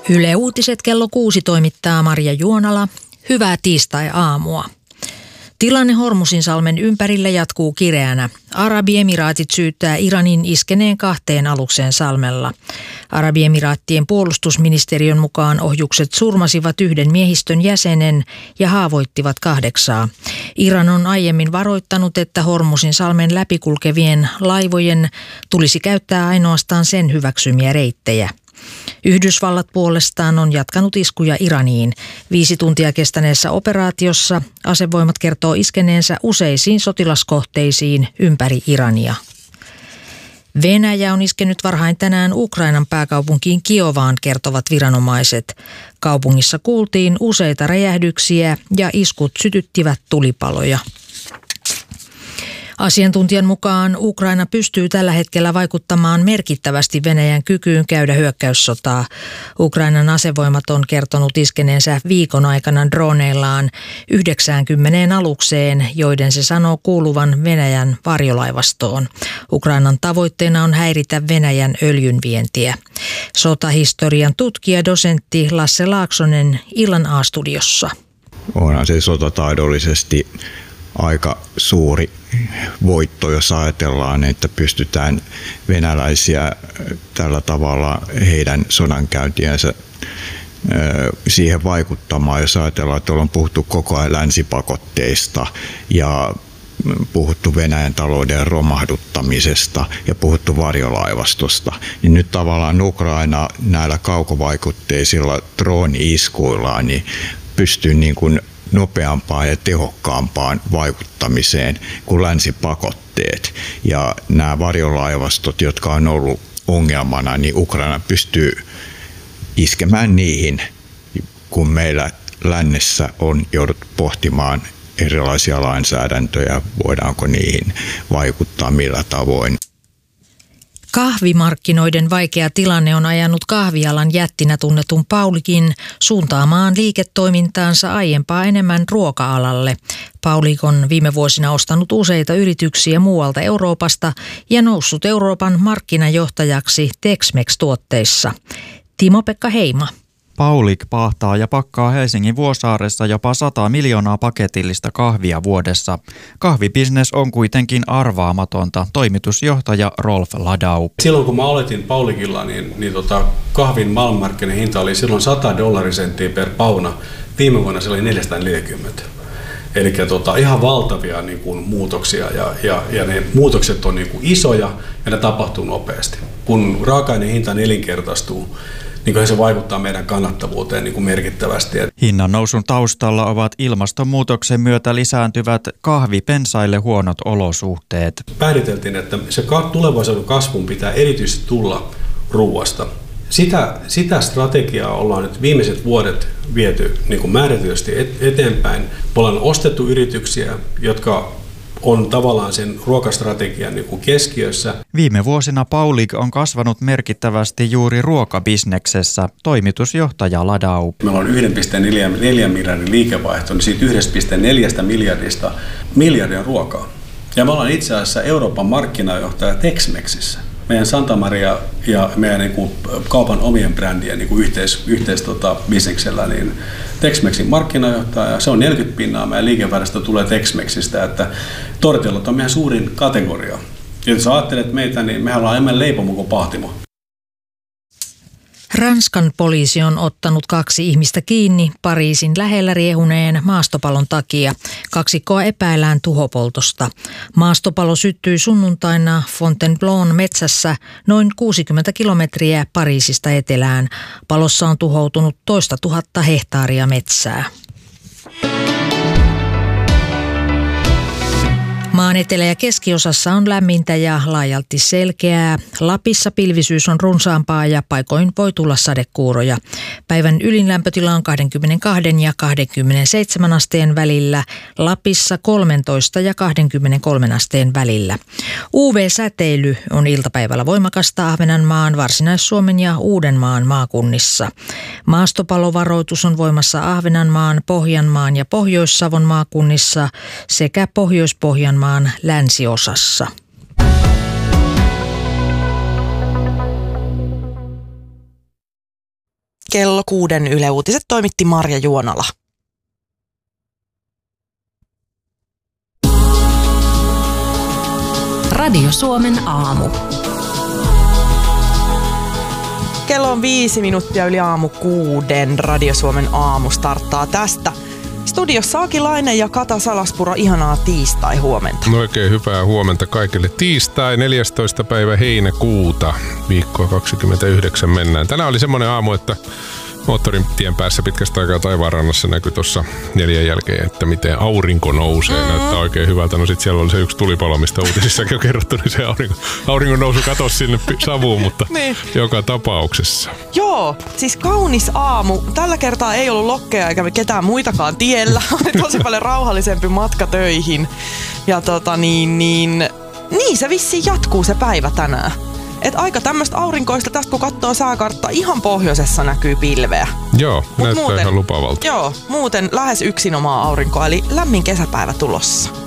Yle Uutiset kello 6 toimittaa Marja Juonala. Hyvää tiistai-aamua. Tilanne Hormuzinsalmen ympärillä jatkuu kireänä. Arabiemiraatit syyttää Iranin iskeneen 2 alukseen salmella. Arabiemiraattien puolustusministeriön mukaan ohjukset surmasivat 1 miehistön jäsenen ja haavoittivat 8. Iran on aiemmin varoittanut, että Hormuzinsalmen läpikulkevien laivojen tulisi käyttää ainoastaan sen hyväksymiä reittejä. Yhdysvallat puolestaan on jatkanut iskuja Iraniin. 5 tuntia kestäneessä operaatiossa asevoimat kertoo iskeneensä useisiin sotilaskohteisiin ympäri Irania. Venäjä on iskenyt varhain tänään Ukrainan pääkaupunkiin Kiovaan, kertovat viranomaiset. Kaupungissa kuultiin useita räjähdyksiä ja iskut sytyttivät tulipaloja. Asiantuntijan mukaan Ukraina pystyy tällä hetkellä vaikuttamaan merkittävästi Venäjän kykyyn käydä hyökkäyssotaa. Ukrainan asevoimat on kertonut iskeneensä viikon aikana droneillaan 90 alukseen, joiden se sanoo kuuluvan Venäjän varjolaivastoon. Ukrainan tavoitteena on häiritä Venäjän öljynvientiä. Sotahistorian tutkija, dosentti Lasse Laaksonen Illan A-studiossa. Onhan se sotataidollisesti aika suuri voitto, jos ajatellaan, että pystytään venäläisiä tällä tavalla heidän sodankäyntiensä siihen vaikuttamaan, jos ajatellaan, että ollaan puhuttu koko ajan länsipakotteista ja puhuttu Venäjän talouden romahduttamisesta ja puhuttu varjolaivastosta, niin nyt tavallaan Ukraina näillä kaukovaikutteisilla drooni-iskuillaan niin pystyy niin kuin nopeampaan ja tehokkaampaan vaikuttamiseen kuin länsipakotteet. Ja nämä varjolaivastot, jotka on ollut ongelmana, niin Ukraina pystyy iskemään niihin, kun meillä lännessä on jouduttu pohtimaan erilaisia lainsäädäntöjä, voidaanko niihin vaikuttaa millä tavoin. Kahvimarkkinoiden vaikea tilanne on ajanut kahvialan jättinä tunnetun Paulikin suuntaamaan liiketoimintaansa aiempaa enemmän ruoka-alalle. Paulik on viime vuosina ostanut useita yrityksiä muualta Euroopasta ja noussut Euroopan markkinajohtajaksi Tex-Mex-tuotteissa. Timo-Pekka Heima. Paulik pahtaa ja pakkaa Helsingin Vuosaaressa jopa 100 miljoonaa paketillista kahvia vuodessa. Kahvibisnes on kuitenkin arvaamatonta, toimitusjohtaja Rolf Ladau. Silloin kun mä aloitin Paulikilla, niin kahvin maailmanmarkkinen hinta oli silloin $100 per pauna. Viime vuonna se oli 440. Eli ihan valtavia niin kuin, muutoksia ja ne muutokset on niin kuin, isoja ja ne tapahtuu nopeasti. Kun raaka-aineen hinta nelinkertaistuu, niin se vaikuttaa meidän kannattavuuteen niin kuin merkittävästi. Hinnan nousun taustalla ovat ilmastonmuutoksen myötä lisääntyvät kahvipensaille huonot olosuhteet. Pääteltiin, että se tulevaisuuden kasvun pitää erityisesti tulla ruuasta. Sitä strategiaa ollaan nyt viimeiset vuodet viety niin kuin määrätysti eteenpäin. Me ollaan ostettu yrityksiä, jotka on tavallaan sen ruokastrategian niin kuin keskiössä. Viime vuosina Paulik on kasvanut merkittävästi juuri ruokabisneksessä, toimitusjohtaja Ladau. Meillä on 1,4 miljardin liikevaihto, niin siitä 1,4 miljardista miljardia ruokaa. Ja me ollaan itse asiassa Euroopan markkinajohtaja Tex-Mexissä. Meidän Santa Maria ja meidän niin kuin, kaupan omien brändien niin kuin bisneksellä, niin Tex-Mexin markkinajohtaja, se on 40% meidän liikevaihdosta tulee Tex-Mexistä, että tortillat on meidän suurin kategoria. Ja jos ajattelet meitä, niin mehän ollaan enemmän leipomo kuin pahtimo. Ranskan poliisi on ottanut 2 ihmistä kiinni Pariisin lähellä riehuneen maastopalon takia. Kaksikkoa epäillään tuhopoltosta. Maastopalo syttyi sunnuntaina Fontainebleaun metsässä noin 60 kilometriä Pariisista etelään. Palossa on tuhoutunut 2 000 hehtaaria metsää. Maan etelä- ja keskiosassa on lämmintä ja laajalti selkeää. Lapissa pilvisyys on runsaampaa ja paikoin voi tulla sadekuuroja. Päivän ylin lämpötila on 22 ja 27 asteen välillä. Lapissa 13 ja 23 asteen välillä. UV-säteily on iltapäivällä voimakasta Ahvenanmaan, Varsinais-Suomen ja Uudenmaan maakunnissa. Maastopalovaroitus on voimassa Ahvenanmaan, Pohjanmaan ja Pohjois-Savon maakunnissa sekä Pohjois-Pohjanmaan länsiosassa. kello 6 Yle Uutiset toimitti Marja Juonala. Radio Suomen aamu. Kello on 5 minuuttia yli aamu 6. Radio Suomen aamu starttaa tästä. Studiossa Aki Laine ja Kata Salaspuro, ihanaa tiistai-huomenta. No oikein hyvää huomenta kaikille. Tiistai 14. päivä heinäkuuta, viikkoa 29 mennään. Tänään oli semmoinen aamu, että moottorin tien päässä pitkästä aikaa taivaanrannassa näkyi tuossa 4 jälkeen, että miten aurinko nousee. Näyttää oikein hyvältä. No sit siellä oli se yksi tulipalo, mistä uutisissakin on kerrottu, niin se auringon nousu katosi sinne savuun, mutta niin. Joka tapauksessa. Joo, siis kaunis aamu. Tällä kertaa ei ollut lokkeja eikä ketään muitakaan tiellä. Oli tosi paljon rauhallisempi matka töihin. Ja niin se vissiin jatkuu se päivä tänään. Et aika tämmöistä aurinkoista, tästä kun katsoo sääkarttaa, ihan pohjoisessa näkyy pilveä. Joo, näyttää ihan lupaavalta. Joo, muuten lähes yksinomaan aurinkoa, eli lämmin kesäpäivä tulossa.